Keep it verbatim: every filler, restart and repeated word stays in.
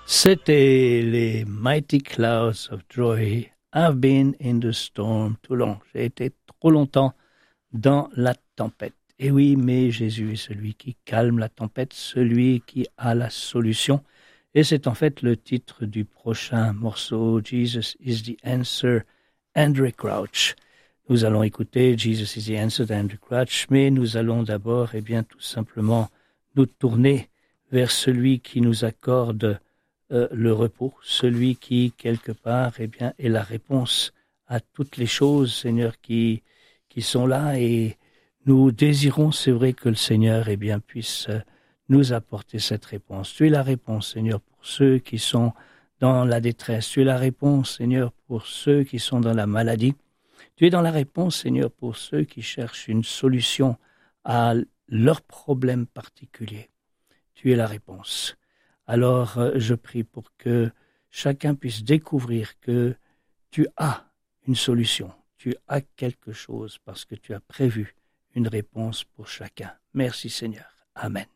C'était les Mighty Clouds of Joy. I've been in the storm too long. J'ai été trop longtemps dans la tempête. Et oui, mais Jésus est celui qui calme la tempête, celui qui a la solution. Et c'est en fait le titre du prochain morceau, Jesus is the Answer, Andrew Crouch. Nous allons écouter Jesus is the Answer d'Andrew Crouch, mais nous allons d'abord, eh bien, tout simplement nous tourner vers celui qui nous accorde euh, le repos, celui qui, quelque part, eh bien, est la réponse à toutes les choses, Seigneur, qui, qui sont là. Et nous désirons, c'est vrai, que le Seigneur, eh bien, puisse euh, nous apporter cette réponse. Tu es la réponse, Seigneur, pour ceux qui sont dans la détresse. Tu es la réponse, Seigneur, pour ceux qui sont dans la maladie. Tu es dans la réponse, Seigneur, pour ceux qui cherchent une solution à leurs problèmes particuliers. Tu es la réponse. Alors, euh, je prie pour que chacun puisse découvrir que tu as une solution. Tu as quelque chose parce que tu as prévu une réponse pour chacun. Merci, Seigneur. Amen.